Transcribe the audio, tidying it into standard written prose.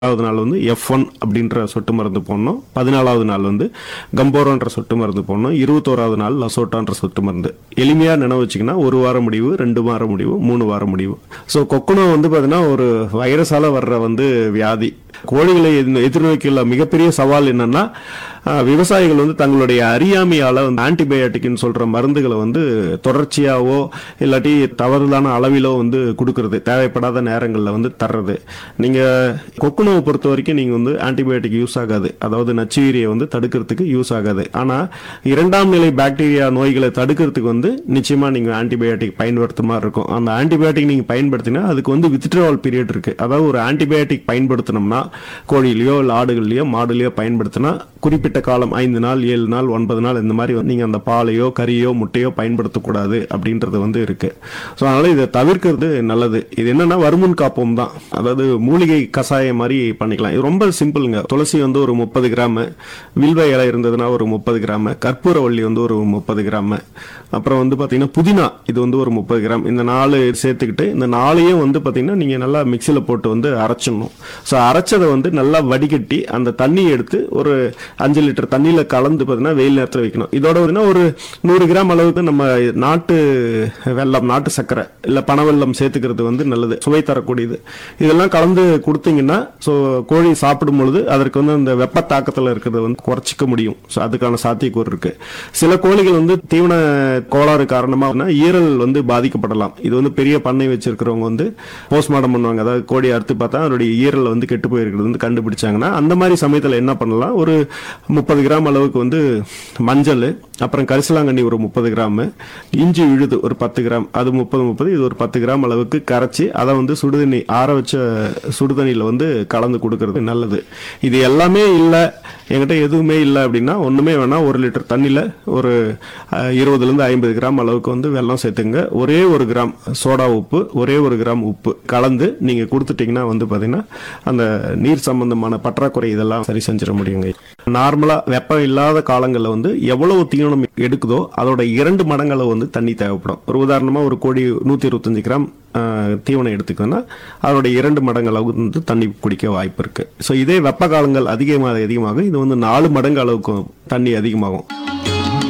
வது நாள் வந்து F1 அப்படின்ற சொட்டு மருந்து போடணும். 14வது நாள் வந்து கம்போரோன்ற சொட்டு மருந்து போடணும். 21வது நாள் லசோட்டான்ற சொட்டு மருந்து. எளிமையா நினைவு வச்சுக்கினா 1 வார முடிவு, 2 வார முடிவு, 3 வார முடிவு. ஸோ கொக்குனோ வந்து பார்த்தீங்கன்னா ஒரு வைரஸால வர்ற வந்து வியாதி. கோழிகளை எதிர்நோக்கியுள்ள மிகப்பெரிய சவால் என்னன்னா, விவசாயிகள் வந்து தங்களுடைய அறியாமையால வந்து ஆன்டிபயோட்டிக்னு சொல்ற மருந்துகளை வந்து தொடர்ச்சியாவோ இல்லாட்டி தவறுதான அளவிலோ வந்து கொடுக்கறது, தேவைப்படாத நேரங்களில் வந்து தர்றது. நீங்க கொக்குனோவை பொறுத்த வரைக்கும் நீங்க வந்து ஆன்டிபயோட்டிக் யூஸ் ஆகாது, அதாவது நச்சுயிரியை வந்து தடுக்கிறதுக்கு யூஸ் ஆகாது. ஆனா 2ஆம் நிலை பாக்டீரியா நோய்களை தடுக்கிறதுக்கு வந்து நிச்சயமா நீங்க ஆன்டிபயோட்டிக் பயன்படுத்த மாதிரி இருக்கும். அந்த ஆன்டிபயோட்டிக் நீங்க பயன்படுத்தினா அதுக்கு வந்து வித்ட்ராவல் பீரியட் இருக்கு. அதாவது ஒரு ஆன்டிபயோட்டிக் பயன்படுத்தினோம்னா கோழிலையோ இல்லை ஆடுகள்லையோ மாடுலையோ பயன்படுத்தினா குறிப்பிட்ட காலம் 5 நாள் 7 நாள் 9 நாள் இந்த மாதிரி நீங்க அந்த பாலையோ கறியோ முட்டையோ பயன்படுத்தக்கூடாது அப்படின்றது வந்து இருக்கு. ஸோ அதனால இதை தவிர்க்கிறது நல்லது. இது என்னன்னா வருமுன் காப்போம் தான், அதாவது மூலிகை கஷாயம் மாதிரி பண்ணிக்கலாம். இது ரொம்ப சிம்பிளுங்க. துளசி வந்து ஒரு 30 கிராம், வில்வ இலை இருந்ததுன்னா ஒரு 30 கிராம், கற்பூரவள்ளி வந்து ஒரு 30 கிராம், அப்புறம் வந்து பார்த்தீங்கன்னா புதினா இது வந்து ஒரு 30 கிராம். இந்த 4 சேர்த்துக்கிட்டு இந்த 4ஐயும் வந்து பார்த்தீங்கன்னா நீங்கள் நல்லா மிக்சியில் போட்டு வந்து அரைச்சிடணும். ஸோ அரைச்சதை வந்து நல்லா வடிகட்டி அந்த தண்ணியை எடுத்து ஒரு 5 லிட்டர் தண்ணியில் கலந்து பார்த்தீங்கன்னா வெயில் நேரத்தில் வைக்கணும். இதோட வந்து ஒரு 100 கிராம் அளவுக்கு நம்ம நாட்டு வெல்லம், நாட்டு சர்க்கரை இல்லை பனை வெல்லம் சேர்த்துக்கிறது வந்து நல்லது, சுவை தரக்கூடியது. இதெல்லாம் கலந்து கொடுத்தீங்கன்னா ஸோ கோழி சாப்பிடும் பொழுது அதற்கு வந்து அந்த வெப்ப தாக்கத்தில் இருக்கிறத வந்து குறைச்சிக்க முடியும். ஸோ அதுக்கான சாத்தியக்கூறு இருக்கு. சில கோழிகள் வந்து தீவன கோளாறு காரணமாக ஈரல் வந்து பாதிக்கப்படலாம். இது வந்து பெரிய பண்ணை வச்சிருக்கிறவங்க வந்து போஸ்ட்மார்ட்டம் பண்ணுவாங்க. அதாவது கோழி அறுத்து பார்த்தா அதனுடைய ஈரல் வந்து கெட்டு போயிருக்கிறது வந்து கண்டுபிடிச்சாங்கன்னா அந்த மாதிரி சமயத்தில் என்ன பண்ணலாம், ஒரு 30 கிராம் அளவுக்கு வந்து மஞ்சள், அப்புறம் கரிசலாங்கண்ணி ஒரு 30 கிராம், இஞ்சி விழுது ஒரு 10 கிராம், அது 30 இது ஒரு 10 கிராம் அளவுக்கு கரைச்சி அதை வந்து சுடுதண்ணி ஆற வச்ச சுடுதண்ணியில் வந்து கலந்து கொடுக்கறது நல்லது. இது எல்லாமே இல்லை, என்கிட்ட எதுவுமே இல்லை அப்படின்னா ஒன்றுமே வேணாம், 1 லிட்டர் தண்ணியில் ஒரு 20லேருந்து 50 கிராம் அளவுக்கு வந்து வெல்லம் சேர்த்துங்க. ஒரே 1 கிராம் சோடா உப்பு, ஒரே 1 கிராம் உப்பு கலந்து நீங்கள் கொடுத்துட்டீங்கன்னா வந்து பார்த்தீங்கன்னா அந்த நீர் சம்பந்தமான பற்றாக்குறை இதெல்லாம் சரி செஞ்சிட முடியுங்க. நார்மலாக வெப்பம் இல்லாத காலங்களில் வந்து எவ்வளவு தீவனம் எடுக்குதோ அதோட 2 மடங்கு வந்து தண்ணி தேவைப்படும். ஒரு உதாரணமாக ஒரு கோழி 125 கிராம் தீவனம் எடுத்துக்கணும்னா அதோட 2 மடங்கு அளவுக்கு வந்து தண்ணி குடிக்க வாய்ப்பு இருக்கு. ஸோ இதே வெப்ப காலங்கள் அதிகமாக இது வந்து 4 மடங்கு அளவுக்கு தண்ணி அதிகமாகும்.